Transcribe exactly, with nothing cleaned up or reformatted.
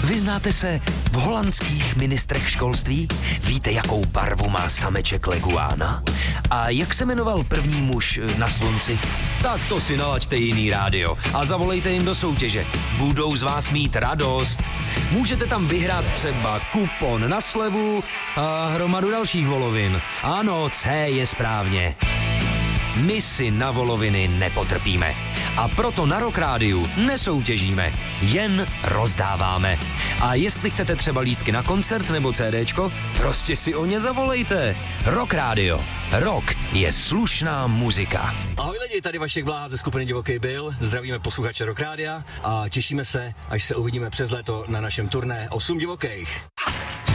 Vyznáte se v holandských ministrech školství? Víte, jakou barvu má sameček leguána? A jak se jmenoval první muž na slunci? Tak to si nalaďte jiný rádio a zavolejte jim do soutěže. Budou z vás mít radost. Můžete tam vyhrát třeba kupon na slevu a hromadu dalších volovin. Ano, C je správně. My si na voloviny nepotrpíme. A proto na Rock Rádiu nesoutěžíme, jen rozdáváme. A jestli chcete třeba lístky na koncert nebo CDčko, prostě si o ně zavolejte. Rock Rádio. Rock je slušná muzika. Ahoj lidi, tady Vašek Bláha ze skupiny Divoký Bill. Zdravíme posluchače Rock Rádia a těšíme se, až se uvidíme přes léto na našem turné osm divokých.